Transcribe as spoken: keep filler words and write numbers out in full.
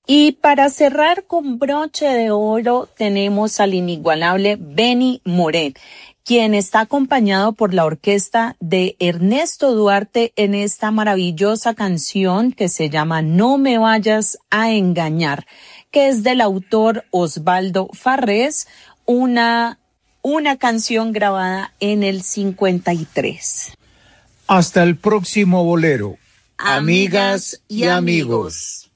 Y para cerrar con broche de oro tenemos al inigualable Benny Moré, quien está acompañado por la orquesta de Ernesto Duarte en esta maravillosa canción que se llama No me vayas a engañar, que es del autor Osvaldo Farrés, una, una canción grabada en el cincuenta y tres. Hasta el próximo bolero. Amigas y amigos.